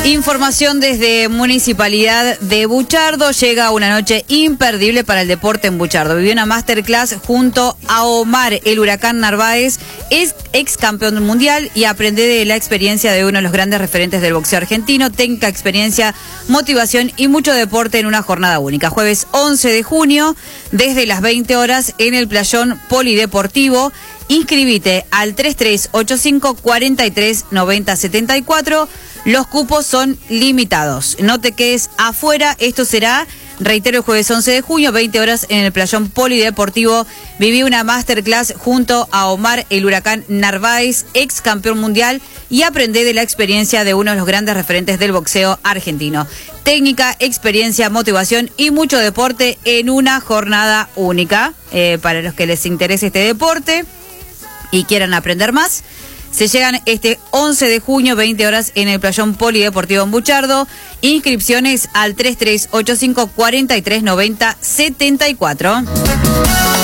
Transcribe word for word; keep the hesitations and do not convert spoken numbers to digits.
Información desde Municipalidad de Buchardo. Llega una noche imperdible para el deporte en Buchardo. Vivió una masterclass junto a Omar, el Huracán Narváez, es ex campeón mundial, y aprende de la experiencia de uno de los grandes referentes del boxeo argentino. Técnica, experiencia, motivación y mucho deporte en una jornada única. Jueves once de junio, desde las veinte horas, en el Playón Polideportivo. Inscribite al tres tres ocho cinco, cuatro tres, nueve cero siete cuatro. Los cupos son limitados. No te quedes afuera. Esto será, reitero, el jueves once de junio, veinte horas, en el Playón Polideportivo. Viví una masterclass junto a Omar, el Huracán Narváez, ex campeón mundial, y aprendé de la experiencia de uno de los grandes referentes del boxeo argentino. Técnica, experiencia, motivación y mucho deporte en una jornada única. Eh, para los que les interese este deporte y quieran aprender más, se llegan este once de junio, veinte horas, en el Playón Polideportivo en Buchardo. Inscripciones al tres tres ocho cinco, cuatro tres, nueve cero siete cuatro.